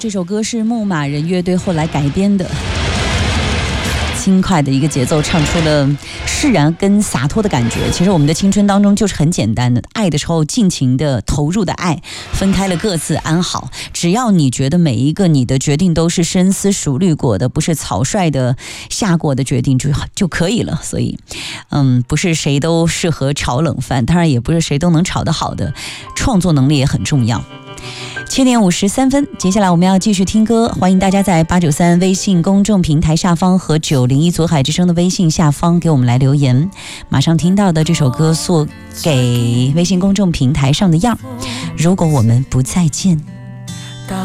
这首歌是牧马人乐队后来改编的，轻快的一个节奏，唱出了释然跟洒脱的感觉。其实我们的青春当中就是很简单的，爱的时候尽情的投入的爱，分开了各自安好。只要你觉得每一个你的决定都是深思熟虑过的，不是草率的下过的决定就可以了。所以不是谁都适合炒冷饭，当然也不是谁都能炒得好的，创作能力也很重要。7点53分，接下来我们要继续听歌，欢迎大家在893微信公众平台下方和901左海之声的微信下方给我们来留言。马上听到的这首歌送给微信公众平台上的样，如果我们不再见。